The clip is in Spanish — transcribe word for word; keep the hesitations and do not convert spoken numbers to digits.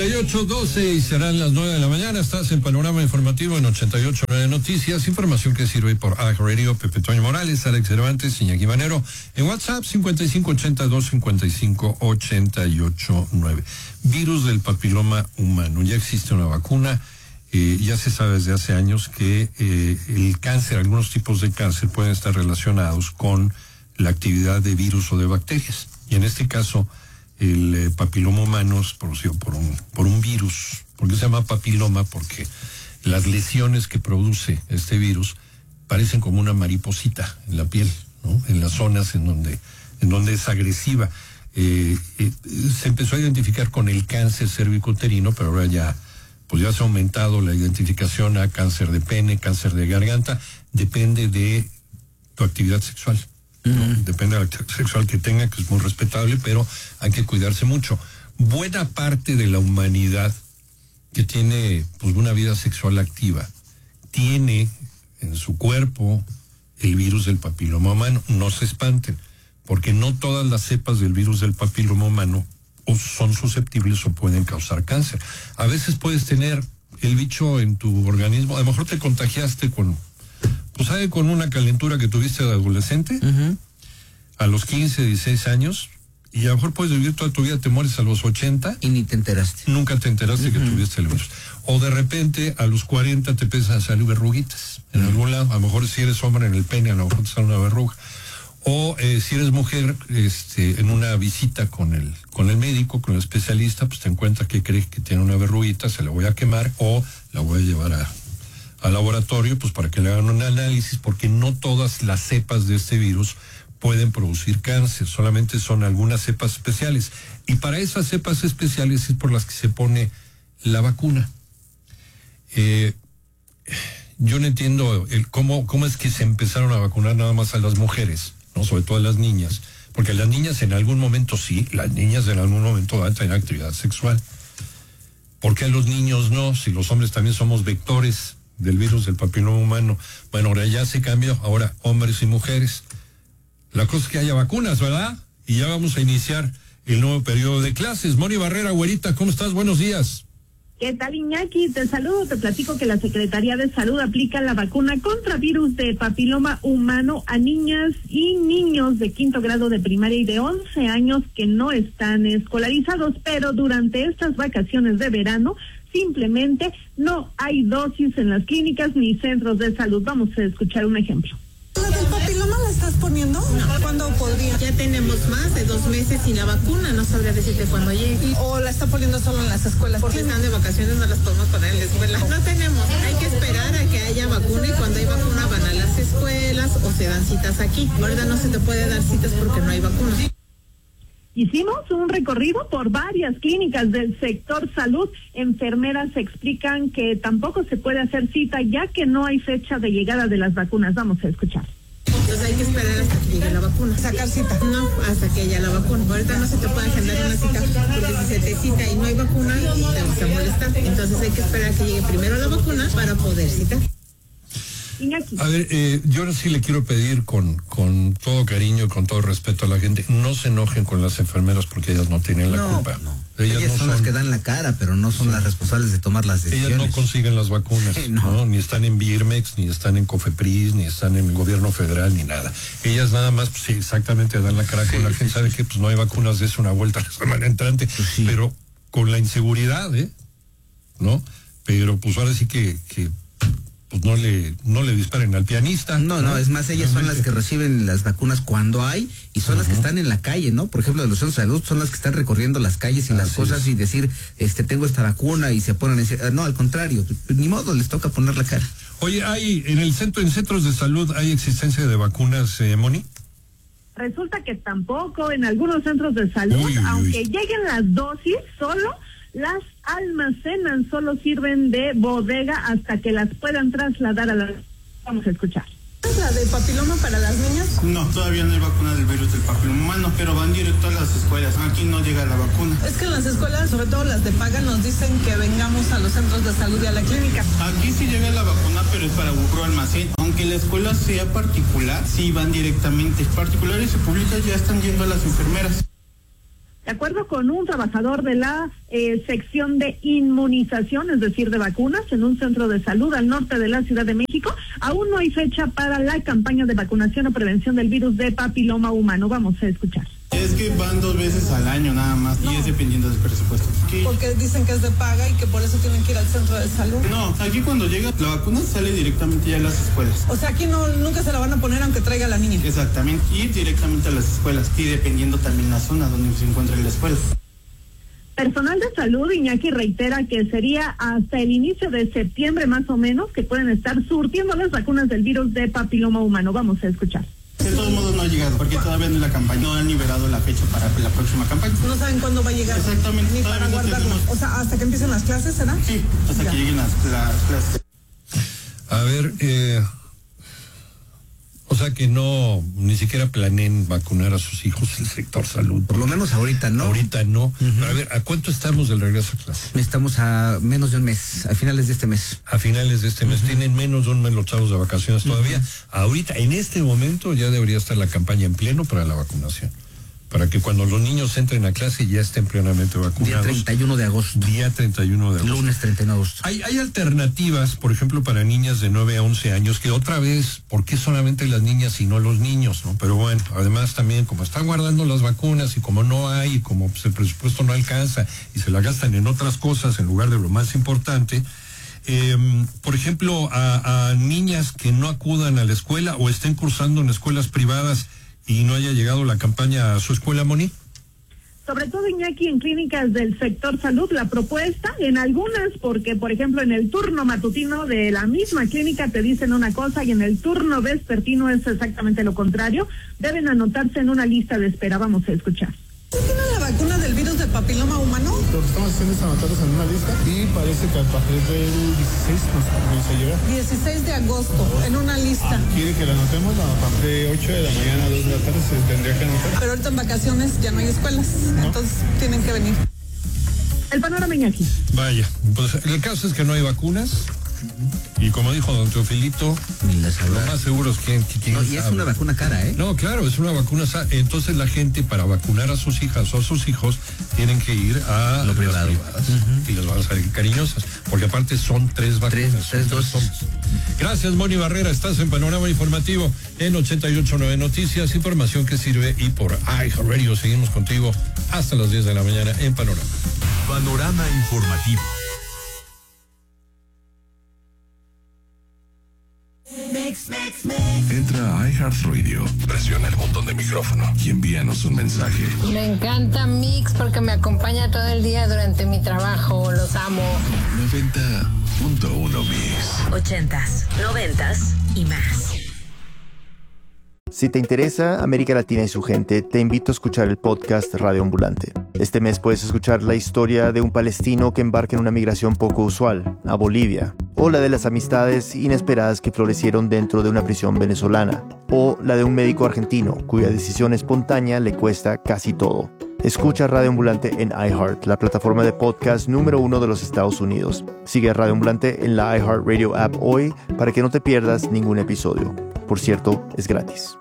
ocho doce y serán las nueve de la mañana. Estás en Panorama Informativo en ochenta y ocho nueve Noticias. Información que sirve por A G Radio, Pepe Toño Morales, Alex Cervantes, Iñaki Manero. En WhatsApp cincuenta y cinco ochenta y dos cincuenta y cinco ochenta y ocho nueve. Virus del papiloma humano. Ya existe una vacuna. Eh, ya se sabe desde hace años que eh, el cáncer, algunos tipos de cáncer pueden estar relacionados con la actividad de virus o de bacterias. Y en este caso, el eh, papiloma humano es producido por un, por un virus. ¿Por qué se llama papiloma? Porque las lesiones que produce este virus parecen como una mariposita en la piel, ¿no? En las zonas en donde, en donde es agresiva. Eh, eh, se empezó a identificar con el cáncer cervicouterino, pero ahora ya, pues ya se ha aumentado la identificación a cáncer de pene, cáncer de garganta. Depende de tu actividad sexual. ¿no? Uh-huh. Depende de la actividad sexual que tenga, que es muy respetable, pero hay que cuidarse mucho. Buena parte de la humanidad que tiene pues una vida sexual activa tiene en su cuerpo el virus del papiloma humano. No se espanten, porque no todas las cepas del virus del papiloma humano o son susceptibles o pueden causar cáncer. A veces puedes tener el bicho en tu organismo, a lo mejor te contagiaste con Pues sabe, con una calentura que tuviste de adolescente, uh-huh. a los quince, dieciséis años, y a lo mejor puedes vivir toda tu vida, te mueres a los ochenta. Y ni te enteraste. Nunca te enteraste uh-huh. que tuviste el virus. O de repente, a los cuarenta te empiezan a salir verruguitas en uh-huh. algún lado. A lo mejor si eres hombre en el pene, a lo mejor te sale una verruga. O eh, si eres mujer, este, en una visita con el, con el médico, con el especialista, pues te encuentra que crees que tiene una verruguita, se la voy a quemar o la voy a llevar a... al laboratorio, pues para que le hagan un análisis, porque no todas las cepas de este virus pueden producir cáncer, solamente son algunas cepas especiales. Y para esas cepas especiales es por las que se pone la vacuna. Eh, yo no entiendo el cómo, cómo es que se empezaron a vacunar nada más a las mujeres, no, sobre todo a las niñas, porque las niñas en algún momento sí, las niñas en algún momento van a tener actividad sexual. ¿Por qué a los niños no? Si los hombres también somos vectores del virus del papiloma humano. Bueno, ahora ya se cambió, ahora hombres y mujeres. La cosa es que haya vacunas, ¿verdad? Y ya vamos a iniciar el nuevo periodo de clases. Moni Barrera, güerita, ¿cómo estás? Buenos días. ¿Qué tal, Iñaki? Te saludo, te platico que la Secretaría de Salud aplica la vacuna contra virus de papiloma humano a niñas y niños de quinto grado de primaria y de once años que no están escolarizados, pero durante estas vacaciones de verano simplemente no hay dosis en las clínicas ni centros de salud. Vamos a escuchar un ejemplo. ¿La del papiloma la estás poniendo? No. ¿Cuándo podría? Ya tenemos más de dos meses sin la vacuna, no sabría decirte cuándo llegue. ¿O la está poniendo solo en las escuelas? Porque están de vacaciones, no las podemos poner en la escuela. No tenemos, hay que esperar a que haya vacuna y cuando hay vacuna van a las escuelas o se dan citas aquí. Ahorita no se te puede dar citas porque no hay vacuna. Hicimos un recorrido por varias clínicas del sector salud. Enfermeras explican que tampoco se puede hacer cita ya que no hay fecha de llegada de las vacunas. Vamos a escuchar. Entonces hay que esperar hasta que llegue la vacuna. ¿Sacar cita? No, hasta que haya la vacuna. Ahorita no se te puede agendar una cita porque si se te cita y no hay vacuna, te vas a molestar. Entonces hay que esperar a que llegue primero la vacuna para poder citar. Iñaki. A ver, eh, yo ahora sí le quiero pedir con, con todo cariño y con todo respeto a la gente, no se enojen con las enfermeras porque ellas no tienen la no, culpa. No. Ellas, ellas no son, son las que dan la cara, pero no son sí. las responsables de tomar las decisiones. Ellas no consiguen las vacunas, sí, no. ¿no? Ni están en Birmex, ni están en Cofepris, ni están en el gobierno federal, ni nada. Ellas nada más, pues sí, exactamente dan la cara sí, con la gente. Sí, sabe sí. que pues no hay vacunas, de eso una vuelta la semana entrante, pues sí. pero con la inseguridad, ¿eh? ¿No? Pero pues ahora sí que... que pues no le no le disparen al pianista. No, no, no es más, ellas son las que reciben las vacunas cuando hay y son uh-huh. las que están en la calle, ¿no? Por ejemplo, de los centros de salud son las que están recorriendo las calles y Así las cosas es. y decir, este, tengo esta vacuna y se ponen, ese, no, al contrario, ni modo, les toca poner la cara. Oye, hay, en el centro, en centros de salud, ¿hay existencia de vacunas, eh, Moni? Resulta que tampoco en algunos centros de salud, uy, uy, aunque uy. lleguen las dosis, solo las almacenan, solo sirven de bodega hasta que las puedan trasladar a la... Vamos a escuchar. ¿Es la de papiloma para las niñas? No, todavía no hay vacuna del virus del papiloma humano, pero van directo a las escuelas. Aquí no llega la vacuna. Es que en las escuelas, sobre todo las de paga, nos dicen que vengamos a los centros de salud y a la clínica. Aquí sí llega la vacuna, pero es para un almacén. Aunque la escuela sea particular, sí van directamente. Particulares y públicas ya están yendo a las enfermeras. De acuerdo con un trabajador de la eh, sección de inmunización, es decir, de vacunas, en un centro de salud al norte de la Ciudad de México, aún no hay fecha para la campaña de vacunación o prevención del virus de papiloma humano. Vamos a escuchar. Es que van dos veces al año nada más, no. Y es dependiendo del presupuesto. ¿Qué? Porque dicen que es de paga y que por eso tienen que ir al centro de salud. No, aquí cuando llega la vacuna sale directamente ya a las escuelas. O sea, aquí no nunca se la van a poner aunque traiga a la niña. Exactamente, ir directamente a las escuelas y dependiendo también la zona donde se encuentra la escuela. Personal de salud, Iñaki, reitera que sería hasta el inicio de septiembre más o menos que pueden estar surtiendo las vacunas del virus de papiloma humano. Vamos a escuchar. De todos modos no ha llegado, porque todavía no es la campaña, no han liberado la fecha para la próxima campaña. No saben cuándo va a llegar. Exactamente. Ni para guardarlo. No o sea, hasta que empiecen las clases, ¿será? Sí, hasta ya. que lleguen las, las clases. A ver, eh, o sea que no, ni siquiera planeen vacunar a sus hijos el sector salud. Por lo menos ahorita no. Ahorita no. Uh-huh. Pero a ver, ¿a cuánto estamos del regreso a clase? Estamos a menos de un mes, a finales de este mes. A finales de este mes. Uh-huh. Tienen menos de un mes los chavos de vacaciones todavía. Uh-huh. Ahorita, en este momento, ya debería estar la campaña en pleno para la vacunación. Para que cuando los niños entren a clase ya estén plenamente vacunados. Día treinta y uno de agosto. Día treinta y uno de agosto. Lunes treinta y uno de agosto. Hay, hay alternativas, por ejemplo, para niñas de nueve a once años, que otra vez, ¿por qué solamente las niñas y no los niños? ¿No? Pero bueno, además también, como están guardando las vacunas y como no hay, y como pues, el presupuesto no alcanza y se la gastan en otras cosas en lugar de lo más importante, eh, por ejemplo, a, a niñas que no acudan a la escuela o estén cursando en escuelas privadas y no haya llegado la campaña a su escuela, Moni. Sobre todo, Iñaki, en clínicas del sector salud, la propuesta, en algunas, porque por ejemplo en el turno matutino de la misma clínica te dicen una cosa y en el turno vespertino es exactamente lo contrario, deben anotarse en una lista de espera. Vamos a escuchar. ¿Tiene la vacuna del virus de papiloma humano? Lo que estamos haciendo es anotarlos en una lista y parece que a partir del dieciséis nos comienza a llegar. dieciséis de agosto, en una lista. Ah, ¿quiere que la anotemos? A partir de ocho de la mañana a dos de la tarde se tendría que anotar. Pero ahorita en vacaciones ya no hay escuelas, ¿no? Entonces tienen que venir. El panorama, Iñaki. Vaya, pues el caso es que no hay vacunas. Y como dijo don Teofilito, lo más seguro es que... que no, y es una vacuna cara, ¿eh? No, claro, es una vacuna. Entonces la gente para vacunar a sus hijas o a sus hijos tienen que ir a lo privado. Uh-huh. Y les van a salir cariñosas, porque aparte son tres vacunas. Tres, tres dosis. Gracias, Moni Barrera. Estás en Panorama Informativo en ochenta y ocho punto nueve Noticias, información que sirve, y por iHeartRadio. Seguimos contigo hasta las diez de la mañana en Panorama. Panorama Informativo. Entra a iHeartRadio, presiona el botón de micrófono y envíanos un mensaje. Me encanta Mix porque me acompaña todo el día durante mi trabajo, los amo. noventa punto uno Mix. Ochentas, noventas y más. Si te interesa América Latina y su gente, te invito a escuchar el podcast Radio Ambulante. Este mes puedes escuchar la historia de un palestino que embarca en una migración poco usual, a Bolivia, o la de las amistades inesperadas que florecieron dentro de una prisión venezolana, o la de un médico argentino cuya decisión espontánea le cuesta casi todo. Escucha Radio Ambulante en iHeart, la plataforma de podcast número uno de los Estados Unidos. Sigue a Radio Ambulante en la iHeartRadio app hoy para que no te pierdas ningún episodio. Por cierto, es gratis.